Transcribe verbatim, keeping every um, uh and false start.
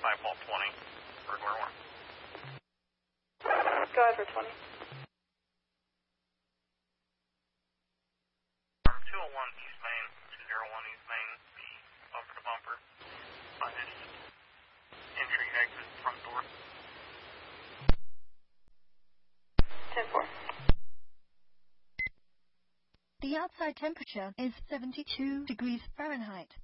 Sidewall twenty, regular one. Go ahead for twenty. Um, two oh one East Main, two oh one East Main, be bumper to bumper. Find any entry, exit, front door. ten four. The outside temperature is seventy-two degrees Fahrenheit.